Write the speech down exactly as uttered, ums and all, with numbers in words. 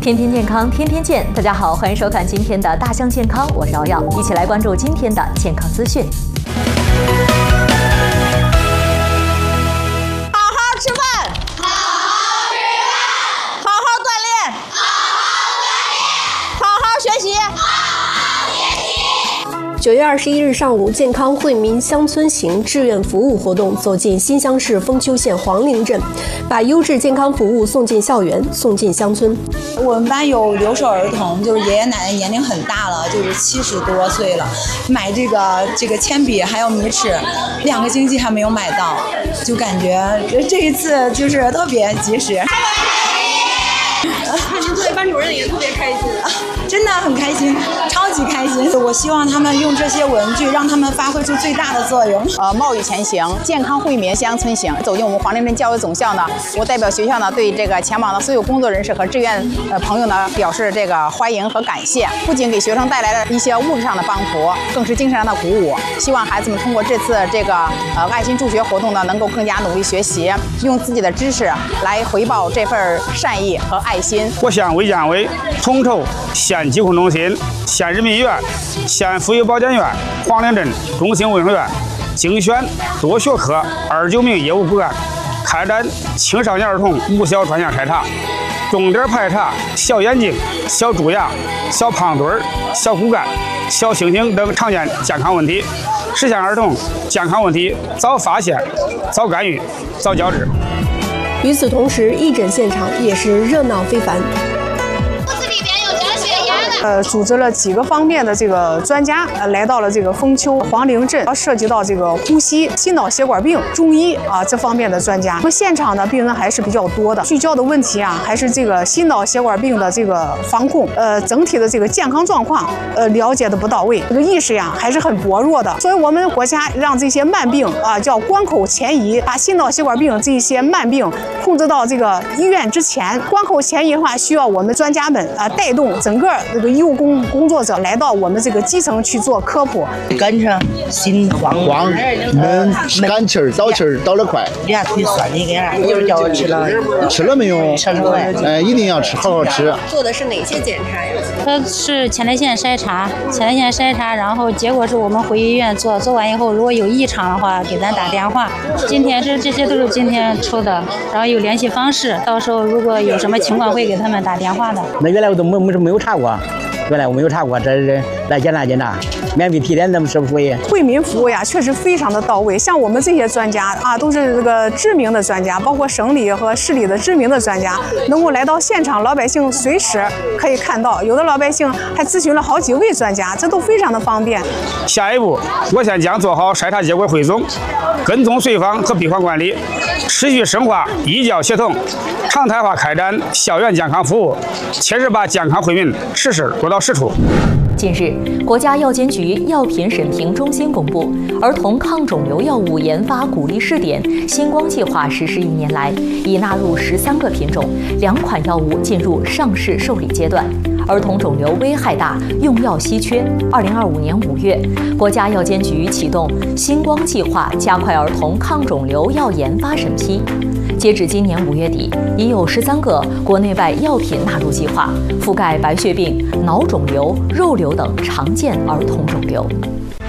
天天健康，天天见。大家好，欢迎收看今天的大象健康，我是瑶瑶，一起来关注今天的健康资讯。 好好吃饭， 好好吃饭， 好好锻炼， 好好锻炼， 好好学习， 好好学习。 九月二十一日上午，健康惠民乡村行志愿服务活动走进新乡市丰丘县黄陵镇，把优质健康服务送进校园，送进乡村。 我们班有留守儿童，就是爷爷奶奶年龄很大了，就是七十多岁了，买这个这个铅笔还有米尺，两个星期还没有买到，就感觉这一次就是特别及时。 看您作为班主任也特别开心。 真的很开心，超级开心！我希望他们用这些文具，让他们发挥出最大的作用。 呃，冒雨前行，健康惠民乡村行，走进我们黄陵镇教育总校呢，我代表学校呢，对这个前往的所有工作人士和志愿呃朋友呢，表示这个欢迎和感谢。不仅给学生带来了一些物质上的帮扶，更是精神上的鼓舞。希望孩子们通过这次这个呃爱心助学活动呢，能够更加努力学习，用自己的知识来回报这份善意和爱心。 我乡卫健委统筹县疾控中心、县人民医院、县妇幼保健院、黄陵镇中心卫生院精选多学科二十九名业务骨干，开展青少年儿童无小专项筛查，重点排查小眼睛、小蛀牙、小胖墩儿、小骨干、小猩猩等常见健康问题，实现儿童健康问题早发现、早干预、早矫治。 与此同时，义诊现场也是热闹非凡。 呃，组织了几个方面的这个专家，呃，来到了这个丰丘黄陵镇，涉及到这个呼吸、心脑血管病、中医啊这方面的专家。那么现场呢，病人还是比较多的，聚焦的问题啊，还是这个心脑血管病的这个防控，呃，整体的这个健康状况，呃，了解的不到位，这个意识呀还是很薄弱的。所以我们国家让这些慢病啊叫关口前移，把心脑血管病这些慢病控制到这个医院之前。关口前移的话，需要我们专家们啊带动整个这个医务工工作者来到我们这个基层去做科普。 跟着心慌慌，闷赶气儿、倒气儿倒得快。 俩腿酸的点儿，一会儿叫我吃了， 吃了没有？ 吃了。 哎，一定要吃，好好吃。 做的是哪些检查呀？ 它是前列腺筛查，前列腺筛查，然后结果是我们回医院做，做完以后如果有异常的话，给咱打电话。今天是这些都是今天抽的，然后有联系方式，到时候如果有什么情况会给他们打电话的。 那原来我都没没没有查过。原来我没有查过，这是来检查检查，免费体检，那么是不可以？ 惠民服务呀，确实非常的到位。像我们这些专家啊，都是这个知名的专家，包括省里和市里的知名的专家，能够来到现场，老百姓随时可以看到。有的老百姓还咨询了好几位专家，这都非常的方便。 下一步，我县将做好筛查结果汇总、跟踪随访和闭环管理，持续深化医教协同，常态化开展校园健康服务，切实把健康惠民实事落到实处。 近日，国家药监局药品审评中心公布，儿童抗肿瘤药物研发鼓励试点“星光计划”实施一年来，已纳入十三个品种，两款药物进入上市受理阶段。儿童肿瘤危害大，用药稀缺。二零二五年五月，国家药监局启动“星光计划”，加快儿童抗肿瘤药研发审批。截止今年五月底，已有十三个国内外药品纳入计划，覆盖白血病、脑肿瘤、肉瘤等常见儿童肿瘤。